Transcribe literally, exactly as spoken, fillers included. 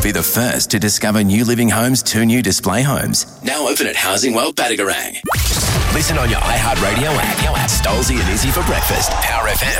Be the first to discover New Living Homes' two new display homes, now open at Housing World Batagarang. Listen on your iHeartRadio app. Stolzy and Izzy for breakfast. Power F M.